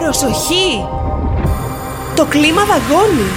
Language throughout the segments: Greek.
Προσοχή! Το κλίμα δαγκώνει!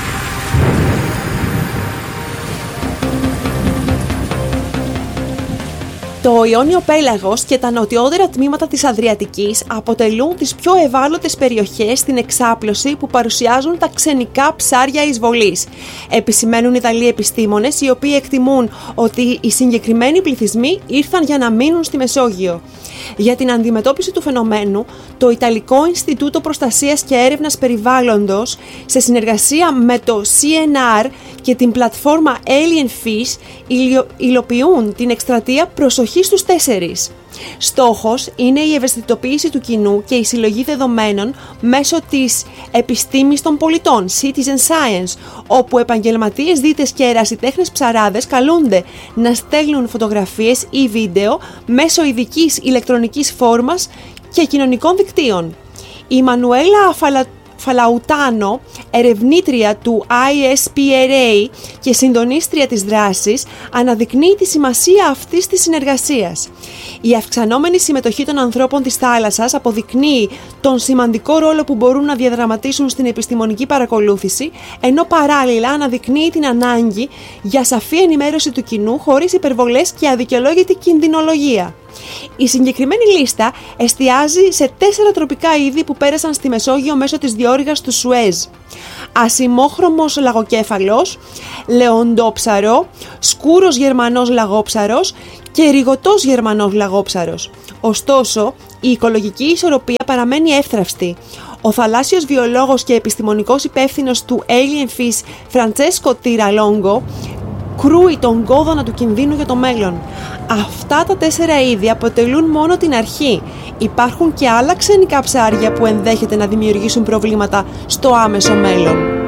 Το Ιόνιο πέλαγος και τα νοτιότερα τμήματα της Αδριατικής αποτελούν τις πιο ευάλωτες περιοχές στην εξάπλωση που παρουσιάζουν τα ξενικά ψάρια εισβολής. Επισημαίνουν Ιταλοί επιστήμονες, οι οποίοι εκτιμούν ότι οι συγκεκριμένοι πληθυσμοί ήρθαν για να μείνουν στη Μεσόγειο. Για την αντιμετώπιση του φαινομένου, το Ιταλικό Ινστιτούτο Προστασίας και Έρευνας Περιβάλλοντος, σε συνεργασία με το CNR και την πλατφόρμα Alien Fish, υλοποιούν την εκστρατεία «Προσοχή στους 4». Στόχος είναι η ευαισθητοποίηση του κοινού και η συλλογή δεδομένων μέσω της επιστήμης των πολιτών, Citizen Science, όπου επαγγελματίες δίτες και ερασιτέχνες ψαράδες καλούνται να στέλνουν φωτογραφίες ή βίντεο μέσω ειδικής ηλεκτρονικής φόρμας και κοινωνικών δικτύων. Η Μανουέλα Φαλαουτάνο, ερευνήτρια του ISPRA και συντονίστρια της δράσης, αναδεικνύει τη σημασία αυτής της συνεργασίας. Η αυξανόμενη συμμετοχή των ανθρώπων της θάλασσας αποδεικνύει τον σημαντικό ρόλο που μπορούν να διαδραματίσουν στην επιστημονική παρακολούθηση, ενώ παράλληλα αναδεικνύει την ανάγκη για σαφή ενημέρωση του κοινού χωρίς υπερβολές και αδικαιολόγητη κινδυνολογία. Η συγκεκριμένη λίστα εστιάζει σε 4 τροπικά είδη που πέρασαν στη Μεσόγειο μέσω της διόρυγας του Σουέζ: ασημόχρωμος λαγοκέφαλος, λεοντόψαρο, σκούρος γερμανός λαγόψαρος και ριγωτός γερμανός λαγόψαρος. Ωστόσο, η οικολογική ισορροπία παραμένει εύθραυστη. Ο θαλάσσιος βιολόγος και επιστημονικός υπεύθυνος του Alien Fish, Φραντσέσκο Τιραλόγκο, κρούει τον κόδωνα του κινδύνου για το μέλλον. Αυτά τα 4 είδη αποτελούν μόνο την αρχή. Υπάρχουν και άλλα ξενικά ψάρια που ενδέχεται να δημιουργήσουν προβλήματα στο άμεσο μέλλον.